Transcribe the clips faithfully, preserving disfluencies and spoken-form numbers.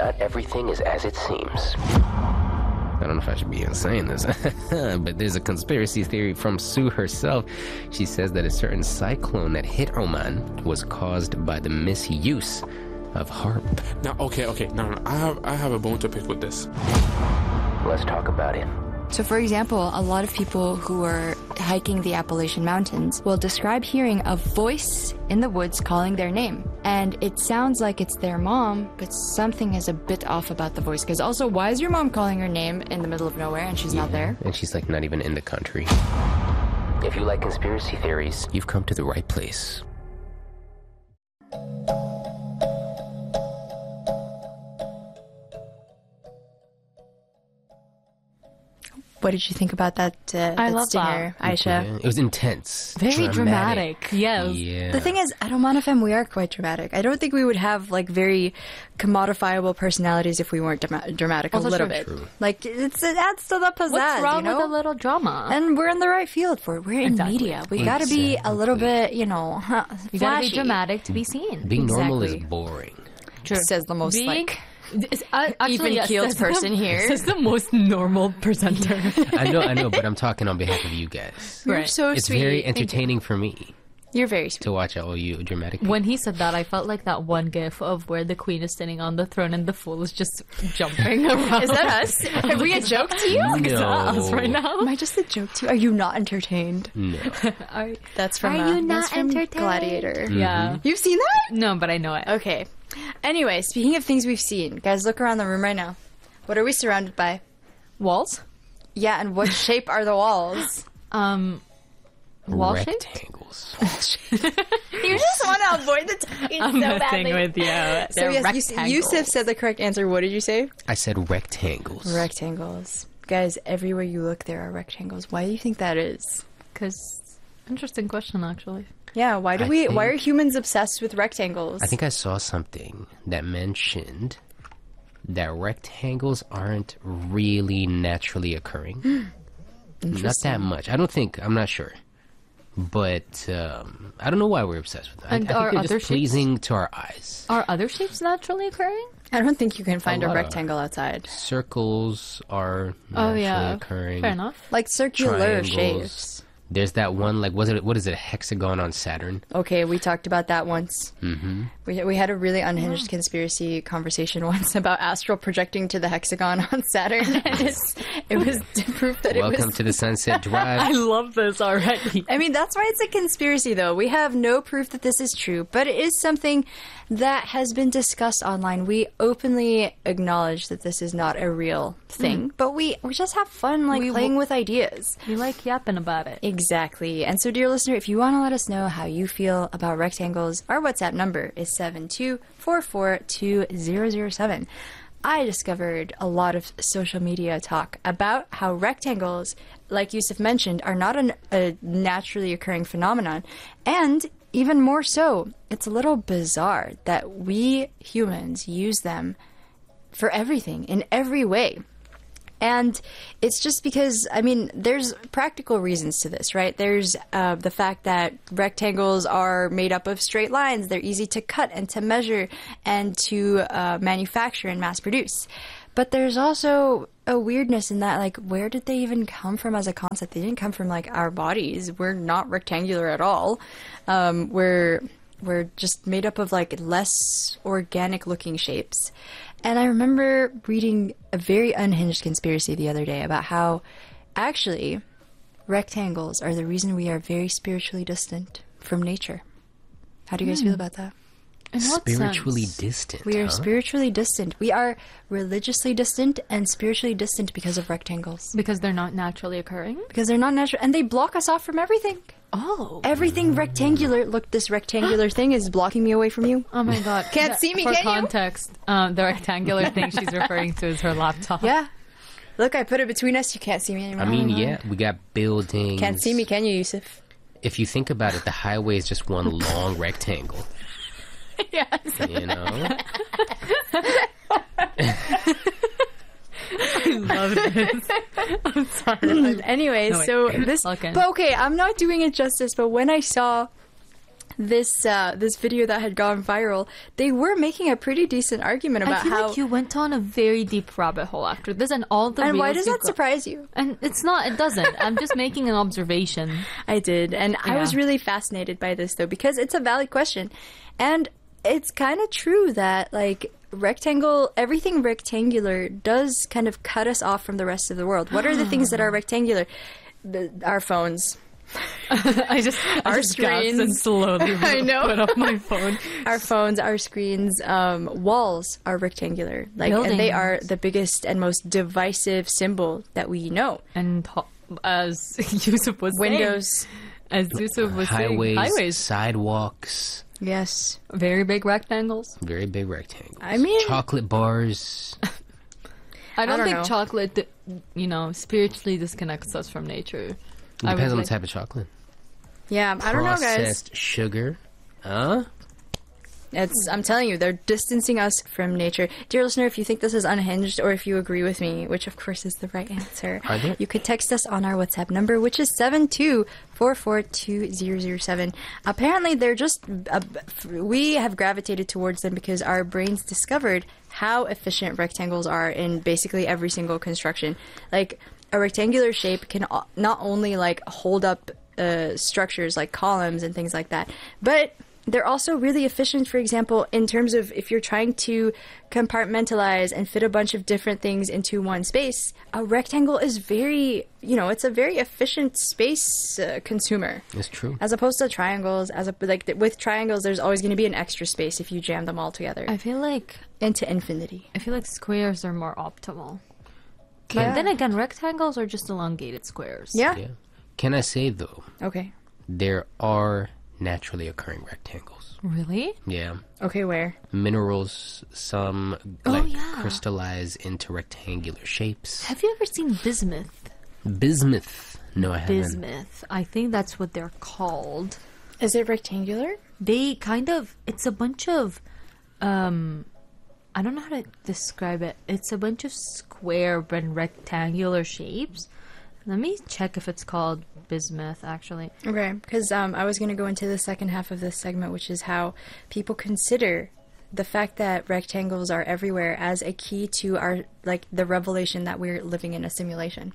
not everything is as it seems. I don't know if I should be saying this, but there's a conspiracy theory from Sue herself. She says that a certain cyclone that hit Oman was caused by the misuse of HAARP. Now, okay, okay, now I have I have a bone to pick with this. Let's talk about it. So, for example, a lot of people who are hiking the Appalachian Mountains will describe hearing a voice in the woods calling their name. And it sounds like it's their mom, but something is a bit off about the voice. Because also, why is your mom calling her name in the middle of nowhere and she's yeah. not there? And she's like not even in the country. If you like conspiracy theories, you've come to the right place. What did you think about that? Uh, I that love stinger, that. Aisha? Yeah, it was intense. Very dramatic. dramatic. Yes. Yeah. The thing is, at Oman F M, we are quite dramatic. I don't think we would have like very commodifiable personalities if we weren't dra- dramatic also a little true. bit. True. Like it's, it adds to the pizzazz. What's wrong you know? with a little drama? And we're in the right field for it. We're in Exactly. media. We got to be a little bit, you know, huh, you gotta be flashy. dramatic to be seen. Being normal Exactly. is boring. True. Says the most Being like uh, actually, yes, even-keeled says the- person here. Says the most normal presenter. I know, I know, but I'm talking on behalf of you guys. You're Right. so It's sweet. very Thank you. entertaining for me You're very sweet. to watch all you dramatic people. When he said that, I felt like that one gif of where the queen is sitting on the throne and the fool is just jumping around. Is that us? Are we a joke to you? Is that No. us right now? Am I just a joke to you? Are you not entertained? No. Are- That's from, Are uh, you not that's from entertained? Gladiator. Yeah. You've seen that? No, but I know it. Okay. Anyway, speaking of things we've seen, guys, look around the room right now. What are we surrounded by? Walls? Yeah, and what shape are the walls? Um, wall shaped? Rectangles. You just want to avoid the talking I'm so messing badly. with you. So They're yes, Yus- rectangles. Yusuf said the correct answer. What did you say? I said rectangles. Rectangles. Guys, everywhere you look, there are rectangles. Why do you think that is? Because, interesting question, actually. Yeah, why do I we? Why are think- humans obsessed with rectangles? I think I saw something that mentioned that rectangles aren't really naturally occurring. Not that much. I don't think. I'm not sure. But um, I don't know why we're obsessed with that. I- And I, think are they're other just shapes? pleasing to our eyes. Are other shapes naturally occurring? I don't think you can find a, lot of- rectangle outside. Circles are Oh, naturally yeah. occurring. Fair enough. Like circular Triangles. shapes. There's that one, like, was it? What is it? A hexagon on Saturn? Okay, we talked about that once. Mm-hmm. We, we had a really unhinged conspiracy conversation once about astral projecting to the hexagon on Saturn. And it's, it was proof that it Welcome was... to the Sunset Drive. love this already. I mean, that's why it's a conspiracy, though. We have no proof that this is true, but it is something that has been discussed online. We openly acknowledge that this is not a real thing, but we, we just have fun, like, We playing w- with ideas. You like yapping about it. Exactly. And so, dear listener, if you want to let us know how you feel about rectangles, our WhatsApp number is seven two four four two zero zero seven. I discovered a lot of social media talk about how rectangles, like Yusuf mentioned, are not an, a naturally occurring phenomenon. And even more so, it's a little bizarre that we humans use them for everything, in every way. And it's just because, I mean, there's practical reasons to this, right? There's uh, the fact that rectangles are made up of straight lines. They're easy to cut and to measure and to uh, manufacture and mass produce. But there's also a weirdness in that, like, where did they even come from as a concept? They didn't come from, like, our bodies. We're not rectangular at all. Um, we're, we're just made up of, like, less organic-looking shapes. And I remember reading a very unhinged conspiracy the other day about how, actually, rectangles are the reason we are very spiritually distant from nature. How do you guys feel about that? In what Spiritually sense? distant. We are huh? spiritually distant. We are religiously distant and spiritually distant because of rectangles. Because they're not naturally occurring? Because they're not natural, and they block us off from everything. Oh. Everything rectangular. Look, this rectangular thing is blocking me away from you. Oh my god. Can't see me, For can you? context, um, the rectangular thing she's referring to is her laptop. Yeah. Look, I put it between us. You can't see me anymore. I mean, yeah, we got buildings. Can't see me, can you, Yusuf? If you think about it, the highway is just one long rectangle. Yes. You know? I love this. I'm sorry. Anyway, No, wait. so this... Okay. But okay, I'm not doing it justice, but when I saw this uh, this video that had gone viral, they were making a pretty decent argument about I feel how. like you went on a very deep rabbit hole after this, and all the and why reels does you that got- surprise you? And it's not. It doesn't. I'm just making an observation. I did, and I Yeah. was really fascinated by this though because it's a valid question, and it's kind of true that like rectangle, everything rectangular does kind of cut us off from the rest of the world. What are the things that are rectangular? The, our phones. I just I Our just gasped and screens. slowly I know. put up my phone. Our phones, our screens, um, walls are rectangular. Like, and they Buildings. are the biggest and most divisive symbol that we know. And ho- as Yusuf was saying, Windows, as Yusuf was Highways, saying, highways, sidewalks, yes. very big rectangles. very big rectangles. I mean- chocolate bars. I don't, don't think know. chocolate, you know, spiritually disconnects us from nature. I Depends was on like- the type of chocolate. Yeah, I don't know, guys. Processed sugar. Huh? It's, I'm telling you, they're distancing us from nature. Dear listener, if you think this is unhinged or if you agree with me, which of course is the right answer, Are there- you could text us on our WhatsApp number, which is seven two four four two zero zero seven. Apparently, they're just, uh, we have gravitated towards them because our brains discovered how efficient rectangles are in basically every single construction. Like, a rectangular shape can o- not only like hold up uh, structures like columns and things like that, but they're also really efficient, for example, in terms of if you're trying to compartmentalize and fit a bunch of different things into one space, a rectangle is very, you know, it's a very efficient space uh, consumer. It's true. As opposed to triangles, as a, like th- with triangles, there's always going to be an extra space if you jam them all together I feel like into infinity. I feel like squares are more optimal. Yeah. But then again, rectangles are just elongated squares. Yeah. Yeah. Can I say though, Okay. there are naturally occurring rectangles. Really? Yeah. Okay. Where? Minerals, some Oh, like yeah. crystallize into rectangular shapes. Have you ever seen bismuth? Bismuth. No, I haven't. Bismuth. I think that's what they're called. Is it rectangular? They kind of, it's a bunch of, um, I don't know how to describe it. It's a bunch of square and rectangular shapes. Let me check if it's called bismuth, actually. Okay, because um, I was going to go into the second half of this segment, which is how people consider the fact that rectangles are everywhere as a key to our, like, the revelation that we're living in a simulation.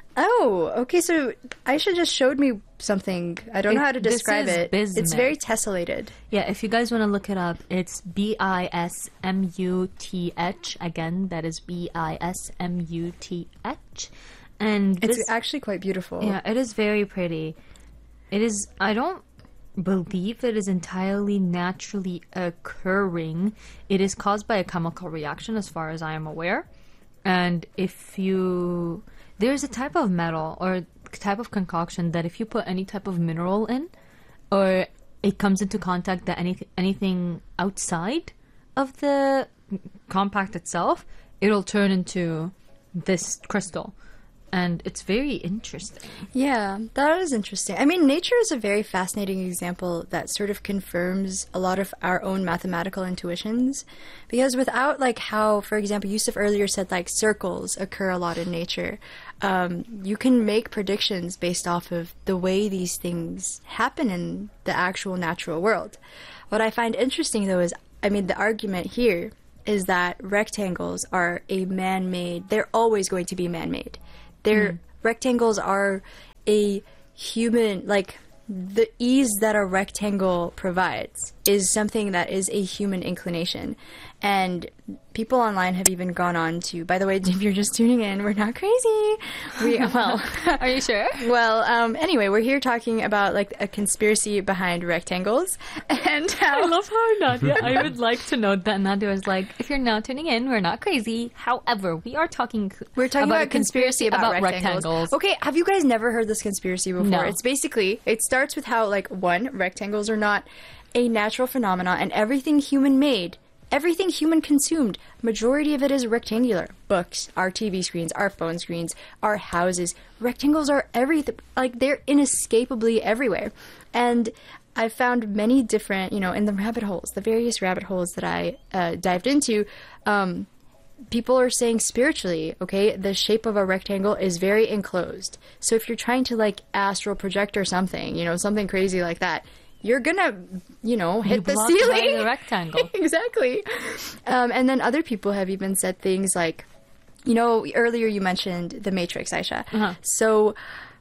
Oh, okay, so Aisha just showed me something. I don't know how to This describe is it. It's bismuth. very tessellated. Yeah, if you guys want to look it up, it's B I S M U T H. Again, that is B I S M U T H. And It's this, actually quite beautiful. yeah, it is very pretty. It is, I don't believe it is entirely naturally occurring. It is caused by a chemical reaction, as far as I am aware. And if you, there's a type of metal or type of concoction that if you put any type of mineral in, or it comes into contact that any, anything outside of the compact itself, it'll turn into this crystal. And it's very interesting. Yeah, that is interesting. I mean, nature is a very fascinating example that sort of confirms a lot of our own mathematical intuitions. Because without, like, how, for example, Yusuf earlier said, like, circles occur a lot in nature, um, you can make predictions based off of the way these things happen in the actual natural world. What I find interesting, though, is, I mean, the argument here is that rectangles are a man-made, they're always going to be man-made. Their rectangles are a human, like, the ease that a rectangle provides is something that is a human inclination. And people online have even gone on to, by the way, if you're just tuning in, we're not crazy. We, well, Are you sure? well, um, anyway, we're here talking about, like, a conspiracy behind rectangles and how. I love how Nadia, I would like to note that Nadia was like, if you're now tuning in, we're not crazy. However, we are talking We're talking about, a a conspiracy about, rectangles. Okay, have you guys never heard this conspiracy before? No. It's basically, it starts with how, like, one, rectangles are not a natural phenomenon, and everything human made, everything human consumed, majority of it is rectangular. Books, our T V screens, our phone screens, our houses. Rectangles are everything, like, they're inescapably everywhere. And I found many different, you know, in the rabbit holes, the various rabbit holes that I uh, dived into, um, people are saying spiritually, okay, the shape of a rectangle is very enclosed. So if you're trying to, like, astral project or something, you know, something crazy like that, you're gonna, you know, hit You the blocked by ceiling. the rectangle. Exactly. Um, and then other people have even said things like, you know, earlier you mentioned the Matrix, Aisha. Uh-huh. So,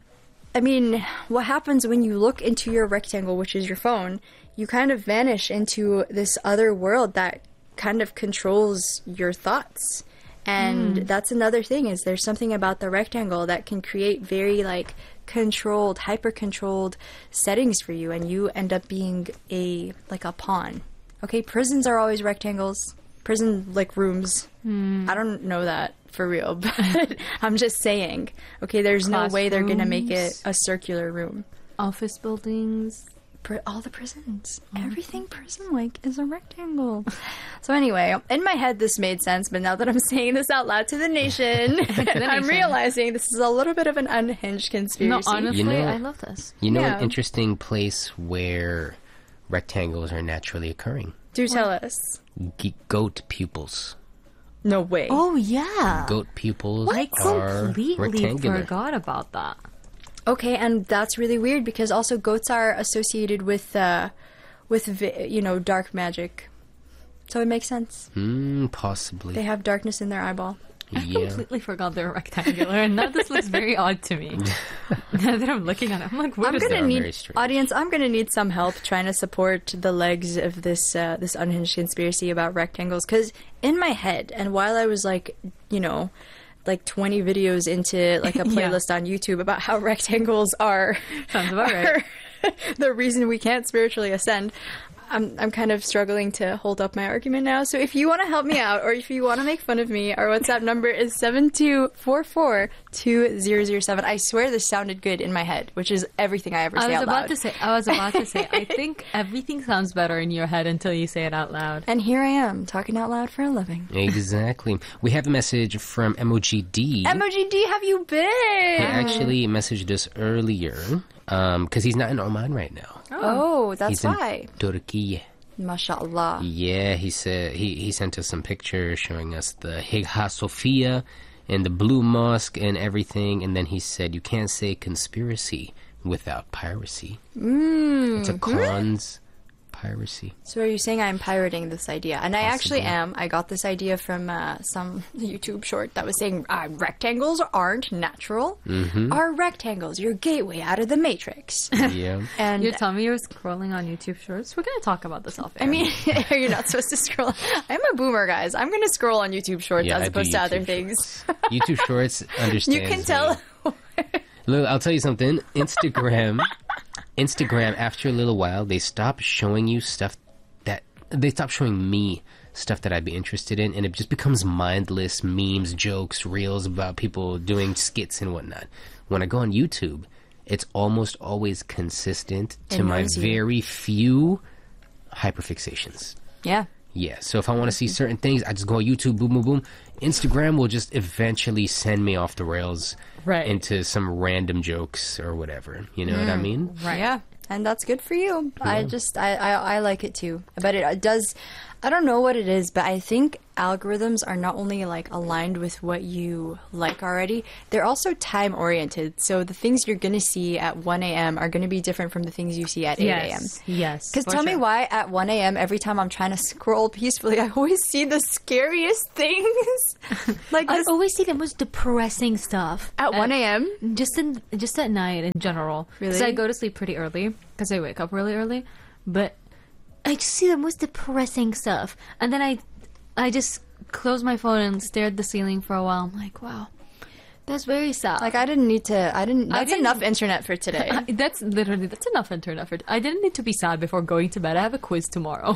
I mean, what happens when you look into your rectangle, which is your phone, you kind of vanish into this other world that kind of controls your thoughts. And Hmm. that's another thing, is there's something about the rectangle that can create very, like, controlled, hyper-controlled settings for you, and you end up being a, like, a pawn. Okay, prisons are always rectangles. Prison, like, rooms. Hmm. I don't know that for real, but I'm just saying. Okay, there's no way they're gonna make it Classrooms. a circular room. Office buildings. Pri- all the prisons, everything prison-like is a rectangle. So anyway, in my head this made sense, but now that I'm saying this out loud to the nation, I'm nation. realizing this is a little bit of an unhinged conspiracy. No, honestly, You know- I love this. You know Yeah. an interesting place where rectangles are naturally occurring? Do tell us. G- goat pupils. No way. Oh yeah, Goat pupils I are completely rectangular. forgot about that. Okay, and that's really weird because also goats are associated with, uh, with vi- you know, dark magic. So it makes sense. Hmm, possibly. They have darkness in their eyeball. I Yeah. completely forgot they're rectangular, and now this looks very odd to me. Now that I'm looking at it, I'm like, what I'm is gonna are that? need very strange. audience. I'm gonna need some help trying to support the legs of this uh, this unhinged conspiracy about rectangles. Because in my head, and while I was like, you know, like twenty videos into like a Yeah. playlist on YouTube about how rectangles are, Sounds about right. are the reason we can't spiritually ascend. I'm I'm kind of struggling to hold up my argument now. So if you want to help me out, or if you want to make fun of me, our WhatsApp number is seven two four four two zero zero seven. I swear this sounded good in my head, which is everything I ever I say was out about loud. to say. I was about to say. I think everything sounds better in your head until you say it out loud. And here I am, talking out loud for a living. Exactly. We have a message from M O G D. M O G D, have you been? He actually messaged us earlier because he's not in Oman right now. Oh, that's He's why. in Turkey. MashaAllah. Yeah, he said he, he sent us some pictures showing us the Hagia Sophia and the Blue Mosque and everything, and then he said you can't say conspiracy without piracy. Mm. It's a cons piracy. So are you saying I'm pirating this idea? And I actually Possibly. am. I got this idea from uh, some YouTube short that was saying uh, rectangles aren't natural. Mm-hmm. Are rectangles your gateway out of the matrix? Yeah. And You're telling me you're scrolling on YouTube Shorts? We're gonna talk about this off air. I mean, you're not supposed to scroll. I'm a boomer, guys. I'm going to scroll on YouTube shorts Yeah, as I do opposed to other YouTube things. Shorts. YouTube Shorts understands. You can tell. me. Look, I'll tell you something. Instagram, Instagram. After a little while, they stop showing you stuff that they stop showing me stuff that I'd be interested in, and it just becomes mindless memes, jokes, reels about people doing skits and whatnot. When I go on YouTube, it's almost always consistent to It my knows you. very few hyperfixations. Yeah. Yeah, so if I want to see certain things, I just go on YouTube, boom, boom, boom. Instagram will just eventually send me off the rails Right. into some random jokes or whatever. You know what I mean? right. Yeah, and that's good for you. I just I, I I like it too, but it, it does. I don't know what it is, but I think algorithms are not only like aligned with what you like already, they're also time oriented. So the things you're gonna see at one a.m. are gonna be different from the things you see at eight a.m. Yes. Yes. Because for tell me sure. why at one a.m. every time I'm trying to scroll peacefully, I always see the scariest things. like I this always see the most depressing stuff at one a.m. Just in just at night in general. Because Really? I go to sleep pretty early because I wake up really early, but I just see the most depressing stuff, and then I, I just close my phone and stare at the ceiling for a while. I'm like, wow, that's very sad. Like I didn't need to. I didn't. I That's didn't- enough internet for today. I- that's literally that's enough internet for. I didn't need to be sad before going to bed. I have a quiz tomorrow.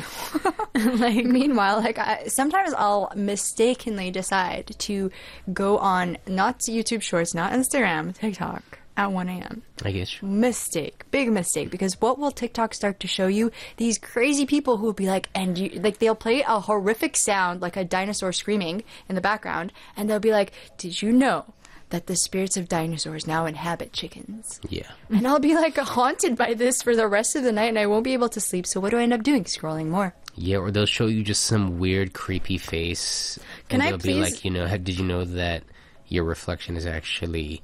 like Meanwhile, like I, sometimes I'll mistakenly decide to go on not YouTube Shorts, not Instagram, TikTok at one a.m. I guess. Mistake, big mistake. Because what will TikTok start to show you? These crazy people who will be like, and you like they'll play a horrific sound like a dinosaur screaming in the background, and they'll be like, "Did you know that the spirits of dinosaurs now inhabit chickens?" Yeah. And I'll be like haunted by this for the rest of the night, and I won't be able to sleep. So what do I end up doing? Scrolling more. Yeah, or they'll show you just some weird, creepy face. Can and I they'll please- be like, you know, "How- did you know that your reflection is actually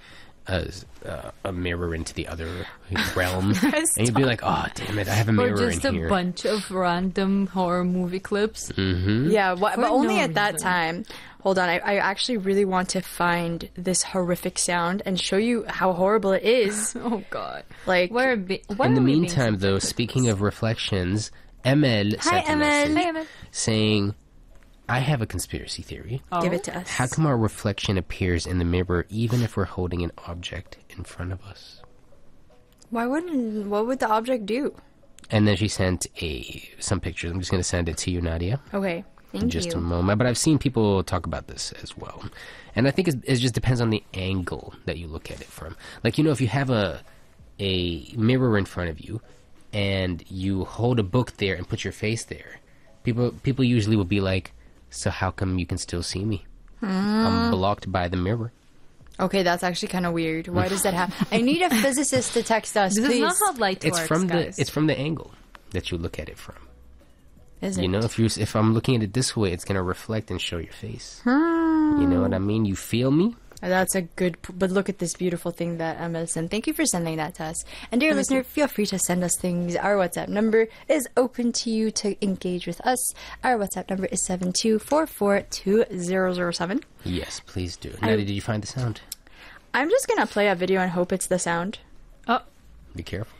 a, uh, a mirror into the other realm, and you'd be like, "Oh, damn it! I have a Or mirror just in a here." bunch of random horror movie clips. Mm-hmm. Yeah, wh- For but only no at that reason. time. Hold on, I, I actually really want to find this horrific sound and show you how horrible it is. Oh God! Like, Why are be- why In the are we being meantime, though, sensitive? speaking of reflections, Emel sent a Emel. message Hi, Emel. saying, "I have a conspiracy theory. give Oh. it to us. How come our reflection appears in the mirror even if we're holding an object in front of us?" Why wouldn't? What would the object do? And then she sent a some pictures. I'm just going to send it to you, Nadia, Okay, in thank just you. a moment. But I've seen people talk about this as well, and I think it's, it just depends on the angle that you look at it from. Like, you know, if you have a a mirror in front of you, and you hold a book there and put your face there, people people usually will be like, "So how come you can still see me? Hmm. I'm blocked by the mirror." Okay, that's actually kind of weird. Why does that happen? I need a physicist to text us, This please. is not how light It's works, from guys. the it's from the angle that you look at it from. Is You it? know, if you if I'm looking at it this way, it's gonna reflect and show your face. You know what I mean? You feel me? That's a good. p- But look at this beautiful thing that Emma sent. Thank you for sending that to us. And dear listener, feel free to send us things. Our WhatsApp number is open to you to engage with us. Our WhatsApp number is seven two four four two zero zero seven. Yes, please do. Nadia, did you find the sound? I'm just gonna play a video and hope it's the sound. Oh, Be careful.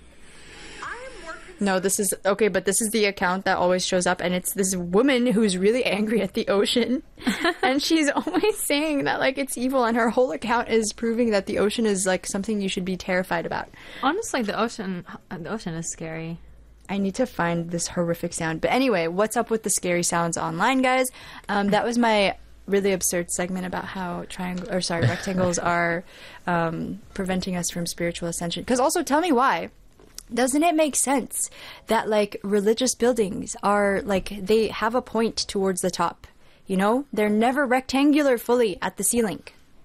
No, this is okay, but this is the account that always shows up, and it's this woman who's really angry at the ocean, and she's always saying that like it's evil, and her whole account is proving that the ocean is like something you should be terrified about. honestly, the ocean, the ocean is scary. I need to find this horrific sound. But anyway, what's up with the scary sounds online, guys? Um, that was my really absurd segment about how triangle or sorry rectangles are um, preventing us from spiritual ascension. Because also, tell me why. Doesn't it make sense that like religious buildings are like they have a point towards the top? You know, they're never rectangular fully at the ceiling.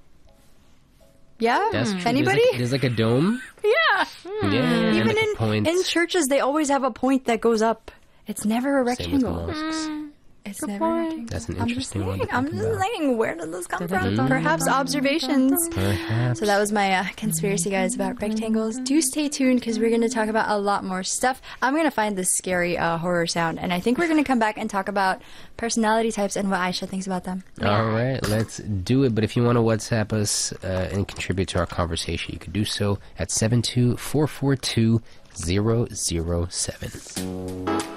Yeah, That's true. anybody? There's like, there's like a dome. Yeah. Yeah. and Even like a in point. in churches, they always have a point that goes up. It's never a Same with rectangle. mosques. It's Good never a point. rectangle. That's an I'm just interesting one to saying, I'm think just about. saying, where did this come from? Dun-dun-dun-dun. Perhaps observations. Perhaps. So that was my uh, conspiracy, guys, about rectangles. Do stay tuned because we're going to talk about a lot more stuff. I'm going to find this scary uh, horror sound, and I think we're going to come back and talk about personality types and what Aisha thinks about them. All right, let's do it. But if you want to WhatsApp us uh, and contribute to our conversation, you can do so at seven two four four two zero zero seven.